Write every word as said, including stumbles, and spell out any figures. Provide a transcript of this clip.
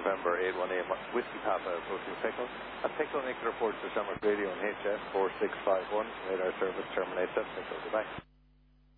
November eight one eight Whiskey Papa approaching Pickle. At Pickle, make the report to Shamrock Radio on H S four six five one. Radar service terminated. Pickle, goodbye.